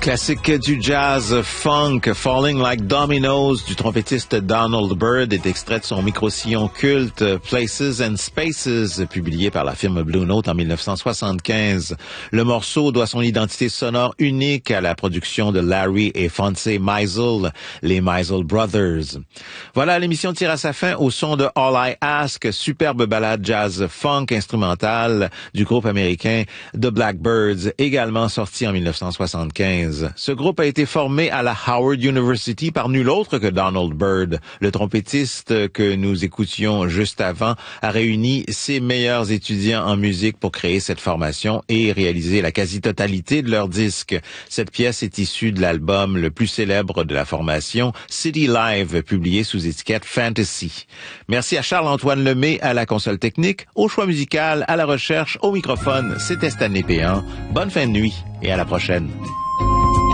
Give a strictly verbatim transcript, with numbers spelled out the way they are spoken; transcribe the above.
Classique du jazz funk, Falling Like Dominoes du trompettiste Donald Byrd est extrait de son micro-sillon culte Places and Spaces, publié par la firme Blue Note en dix-neuf cent soixante-quinze. Le morceau doit son identité sonore unique à la production de Larry et Fonse Meisel, les Meisel Brothers. Voilà, l'émission tire à sa fin au son de All I Ask, superbe ballade jazz funk instrumentale du groupe américain The Blackbirds, également sorti en dix-neuf cent soixante-quinze. Ce groupe a été formé à la Howard University par nul autre que Donald Byrd. Le trompettiste que nous écoutions juste avant a réuni ses meilleurs étudiants en musique pour créer cette formation et réaliser la quasi-totalité de leurs disques. Cette pièce est issue de l'album le plus célèbre de la formation, City Live, publié sous étiquette Fantasy. Merci à Charles-Antoine Lemay à la console technique, au choix musical, à la recherche, au microphone. C'était Stanley Péan. Bonne fin de nuit et à la prochaine.